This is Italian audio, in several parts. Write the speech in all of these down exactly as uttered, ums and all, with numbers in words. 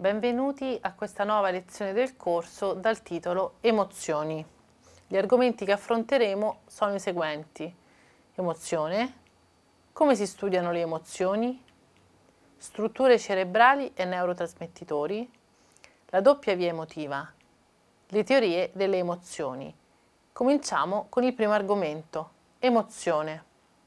benvenuti a questa nuova lezione del corso dal titolo Emozioni. Gli argomenti che affronteremo sono i seguenti: emozione, come si studiano le emozioni, strutture cerebrali e neurotrasmettitori, la doppia via emotiva, le teorie delle emozioni. Cominciamo con il primo argomento, emozione.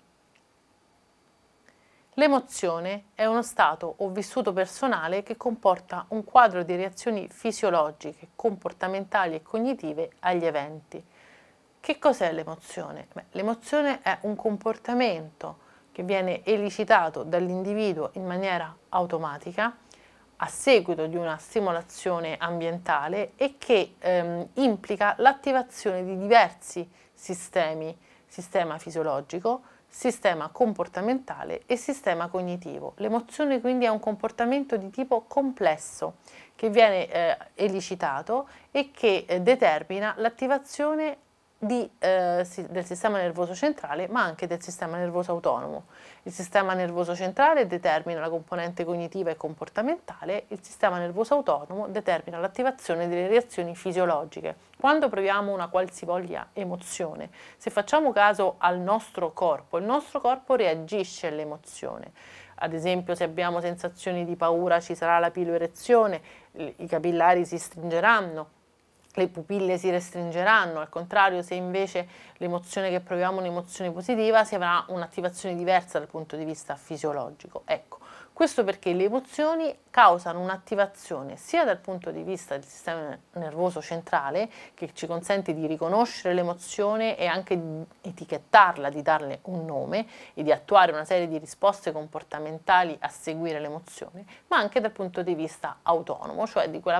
L'emozione è uno stato o vissuto personale che comporta un quadro di reazioni fisiologiche, comportamentali e cognitive agli eventi. Che cos'è l'emozione? Beh, l'emozione è un comportamento che viene elicitato dall'individuo in maniera automatica a seguito di una stimolazione ambientale e che ehm, implica l'attivazione di diversi sistemi, sistema fisiologico, sistema comportamentale e sistema cognitivo. L'emozione quindi è un comportamento di tipo complesso che viene eh, elicitato e che eh, determina l'attivazione di, eh, si, del sistema nervoso centrale, ma anche del sistema nervoso autonomo. Il sistema nervoso centrale determina la componente cognitiva e comportamentale, il sistema nervoso autonomo determina l'attivazione delle reazioni fisiologiche. Quando proviamo una qualsivoglia emozione, se facciamo caso al nostro corpo, il nostro corpo reagisce all'emozione. Ad esempio, se abbiamo sensazioni di paura ci sarà la piloerezione, i capillari si stringeranno, le pupille si restringeranno. Al contrario, se invece l'emozione che proviamo è un'emozione positiva, si avrà un'attivazione diversa dal punto di vista fisiologico. Ecco, questo perché le emozioni causano un'attivazione sia dal punto di vista del sistema nervoso centrale, che ci consente di riconoscere l'emozione e anche di etichettarla, di darle un nome e di attuare una serie di risposte comportamentali a seguire l'emozione, ma anche dal punto di vista autonomo, cioè di quella